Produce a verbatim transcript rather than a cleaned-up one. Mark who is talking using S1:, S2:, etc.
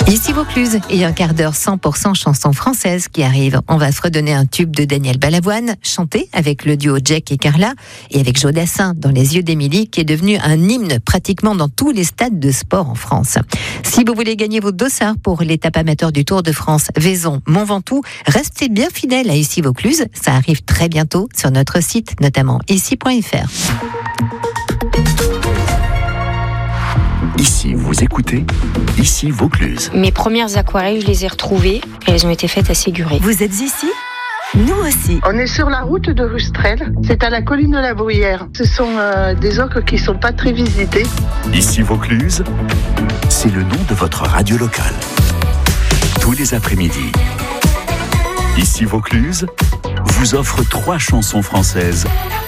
S1: Ici Vaucluse et un quart d'heure cent pour cent chansons françaises qui arrive. On va se redonner un tube de Daniel Balavoine, chanté avec le duo Jack et Carla et avec Joe Dassin dans Les yeux d'Émilie, qui est devenu un hymne pratiquement dans tous les stades de sport en France. Si vous voulez gagner vos dossards pour l'étape amateur du Tour de France Vaison-Mont Ventoux, restez bien fidèles à Ici Vaucluse. Ça arrive très bientôt sur notre site, notamment ici point f r.
S2: Ici, vous écoutez Ici Vaucluse.
S3: Mes premières aquarelles, je les ai retrouvées et elles ont été faites à Séguré.
S4: Vous êtes ici ? Nous aussi.
S5: On est sur la route de Rustrel. C'est à la colline de la Bruyère. Ce sont euh, des ocres qui ne sont pas très visités.
S2: Ici Vaucluse, c'est le nom de votre radio locale. Tous les après-midi. Ici Vaucluse vous offre trois chansons françaises